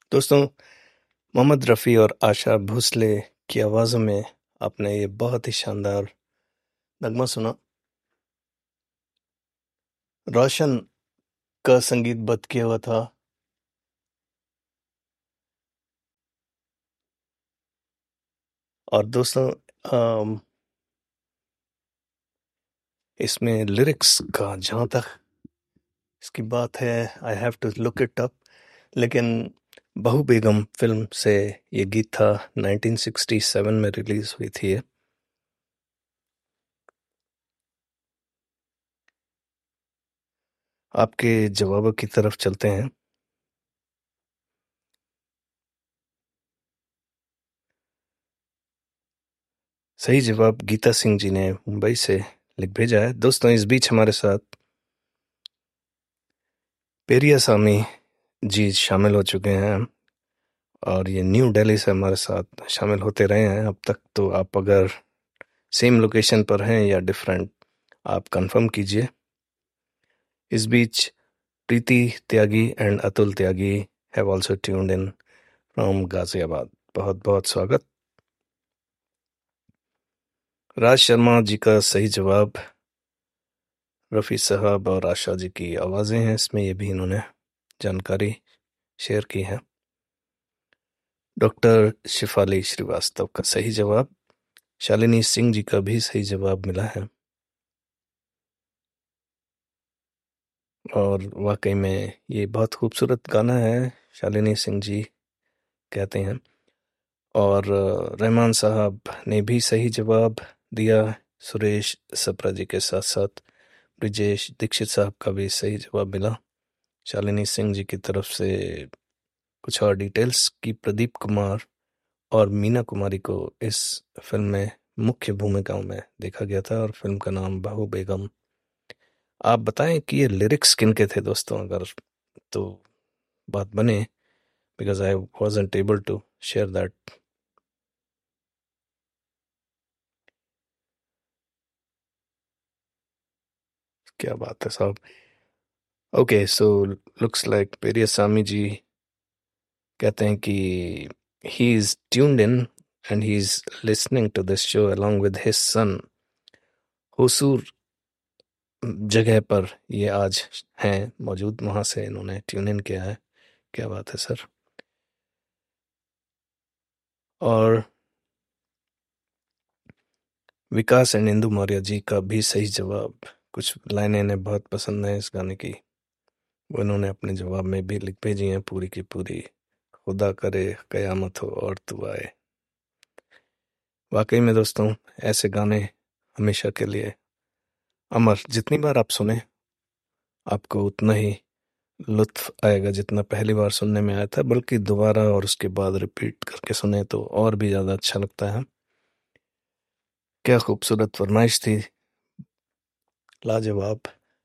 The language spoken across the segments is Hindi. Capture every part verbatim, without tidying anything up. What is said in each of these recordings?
दोस्तों, मोहम्मद रफ़ी और आशा भोसले की आवाज़ों में आपने ये बहुत ही शानदार नगमा सुना। रोशन का संगीतबद्ध किया हुआ था। और दोस्तों, अम, इसमें लिरिक्स का जहाँ तक इसकी बात है, I have to look it up. लेकिन बहू बेगम फिल्म से ये गीत था, नाइनटीन सिक्सटी सेवन में रिलीज हुई थी ये। आपके जवाबों की तरफ चलते हैं। सही जवाब गीता सिंह जी ने मुंबई से लिख भेजा है। दोस्तों, इस बीच हमारे साथ पेरियासामी जी शामिल हो चुके हैं और ये न्यू दिल्ली से हमारे साथ शामिल होते रहे हैं अब तक। तो आप अगर सेम लोकेशन पर हैं या डिफरेंट, आप कंफर्म कीजिए। इस बीच प्रीति त्यागी and Atul Tyagi have also tuned in from Ghaziabad. बहुत बहुत स्वागत। राज शर्मा जी का सही जवाब रफ़ी साहब और आशा जी की आवाज़ें हैं इसमें, ये भी इन्होंने जानकारी शेयर की है। डॉक्टर शिफाली श्रीवास्तव का सही जवाब, शालिनी सिंह जी का भी सही जवाब मिला है। और वाकई में ये बहुत खूबसूरत गाना है, शालिनी सिंह जी कहते हैं। और अ, रहमान साहब ने भी सही जवाब दिया। सुरेश सप्रा जी के साथ साथ ब्रिजेश दीक्षित साहब का भी सही जवाब मिला। शालिनी सिंह जी की तरफ से कुछ और डिटेल्स की प्रदीप कुमार और मीना कुमारी को इस फिल्म में मुख्य भूमिकाओं में देखा गया था और फिल्म का नाम बहू बेगम। आप बताएं कि ये लिरिक्स किन के थे दोस्तों, अगर तो बात बने, because I wasn't able to share that. क्या बात है साहब। ओके, सो लुक्स लाइक पेरियासामी जी कहते हैं कि he is tuned in and he is listening to this show along with his son. Hosur जगह पर ये आज हैं मौजूद, वहां से इन्होंने ट्यून इन किया है। क्या बात है सर। और विकास एंड इंदु मौर्य जी का भी सही जवाब। कुछ लाइनें इन्हें बहुत पसंद है इस गाने की, वो इन्होंने अपने जवाब में भी लिख भेजी हैं पूरी की पूरी। खुदा करे कयामत हो और तू आए। वाकई में दोस्तों, ऐसे गाने हमेशा के लिए अमर। जितनी बार आप सुने आपको उतना ही लुत्फ आएगा जितना पहली बार सुनने में आया था, बल्कि दोबारा और उसके बाद रिपीट करके सुने तो और भी ज़्यादा अच्छा लगता है। क्या खूबसूरत फरमाइश थी, लाजवाब।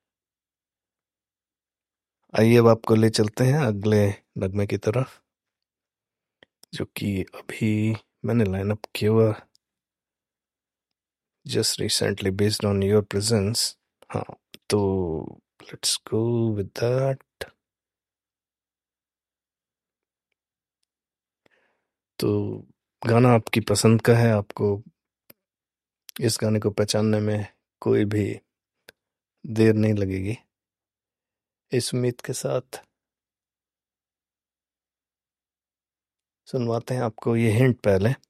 आइए अब आपको ले चलते हैं अगले नगमे की तरफ, जो कि अभी मैंने लाइनअप किया हुआ just recently based on your presence. हाँ, तो लेट्स गो विद दैट। तो गाना आपकी पसंद का है, आपको इस गाने को पहचानने में कोई भी देर नहीं लगेगी। इस उम्मीद के साथ सुनवाते हैं आपको ये हिंट पहले।